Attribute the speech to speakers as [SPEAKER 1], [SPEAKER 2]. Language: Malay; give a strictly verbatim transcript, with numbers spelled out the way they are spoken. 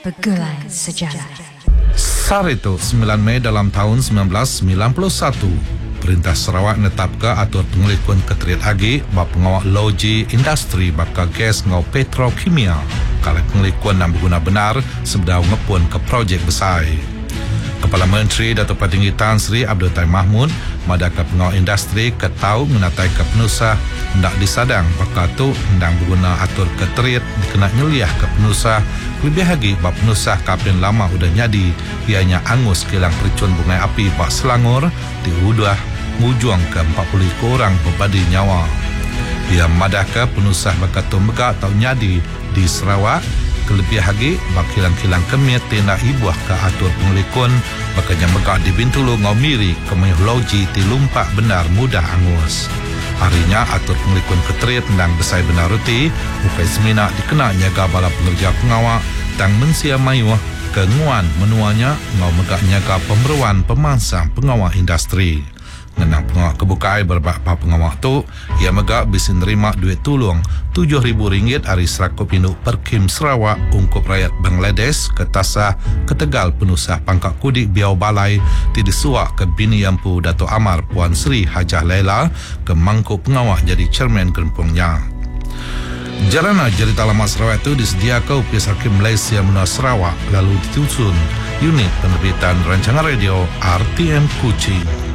[SPEAKER 1] Pergulai Sejarah.
[SPEAKER 2] Sarito sembilan Mei dalam tahun sembilan belas sembilan puluh satu, Perintah Sarawak netapkan atur pengelikuan keteriat agi bab pengawal loji industri bakal gas ngau petrokimia kalau pengelikuan yang berguna benar sebelum ngepun ke projek besar. Kepala Menteri Datuk Patinggi Tan Sri Abdul Taim Mahmud madaka pengawal industri ketau menatai ke penusah hendak disadang bakal tu hendang berguna atur keteriat dikena nyeliah ke penusah lebih lagi bab penusah kapten lama udah nyadi ianya angus kilang pericun bungai api Pak Selangor di udah mujuang ke empat puluh orang berbadi nyawa. Ia madaka penusah bakal tu megak tau nyadi di Sarawak kelebih lagi bak kilang-kilang kemit tenda ibuah ke atur pengelikun bakanya megak di Bintulu ngau miri kemih loji ti lumpak benar mudah angus. Harinya atur pengelikun keteriat tendang besai benar ruti bukai semina dikena nyaga bala pengerja pengawak tang mensia mayuah kenguan menuanya ngau megak nyaga pemberuan pemangsang pengawak industri. Ngenang pengawak kebukai berbak pengawak tu, ia megak bisa nerima duit tulung tujuh ribu ringgit hari serakop induk Perkim Sarawak ungkup rakyat Bangladesh ke tasah ke Tegal penusah pangkat kudik Biau Balai ti disuak ke bini Yampu Dato' Amar Puan Sri Hajah Laila ke mangkuk pengawak jadi cermin gerempungnya. Jalana cerita lama Sarawak itu disediakan Upis Hakim Malaysia Menua Sarawak lalu ditusun unit penerbitan rancangan radio R T M Kuching.